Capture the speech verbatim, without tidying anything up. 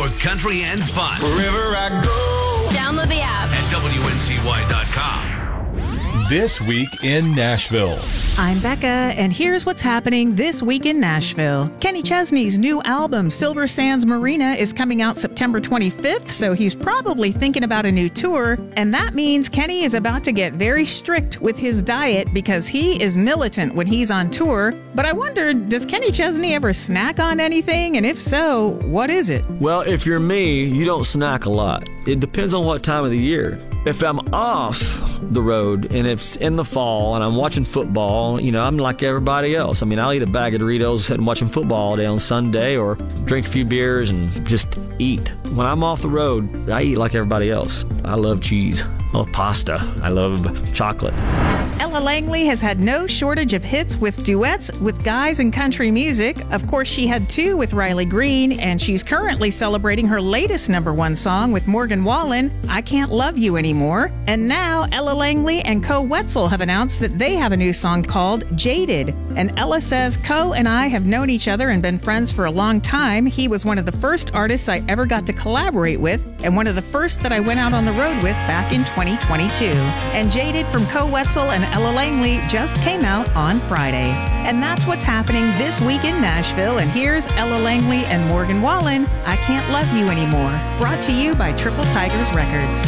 for country and fun. Wherever I go. Download the app At W N C Y dot com. This week in Nashville. I'm Becca, and here's what's happening this week in Nashville. Kenny Chesney's new album, Silver Sands Marina, is coming out September twenty-fifth, so he's probably thinking about a new tour, and that means Kenny is about to get very strict with his diet because he is militant when he's on tour. But I wondered, does Kenny Chesney ever snack on anything? And if so, what is it? Well, if you're me, you don't snack a lot. It depends on what time of the year. If I'm off the road and it's in the fall and I'm watching football, you know, I'm like everybody else. I mean, I'll eat a bag of Doritos sitting watching football all day on Sunday, or drink a few beers and just eat. When I'm off the road, I eat like everybody else. I love cheese. I love pasta. I love chocolate. Ella Langley has had no shortage of hits with duets with guys in country music. Of course, she had two with Riley Green, and she's currently celebrating her latest number one song with Morgan Wallen, I Can't Love You Anymore. And now Ella Langley and Co Wetzel have announced that they have a new song called Jaded. And Ella says, Co and I have known each other and been friends for a long time. He was one of the first artists I ever got to collaborate with, and one of the first that I went out on the road with back in twenty twenty-two. And Jaded from Co Wetzel and Ella Langley just came out on Friday. And that's what's happening this week in Nashville. And here's Ella Langley and Morgan Wallen, I Can't Love You Anymore. Brought to you by Triple Tigers Records.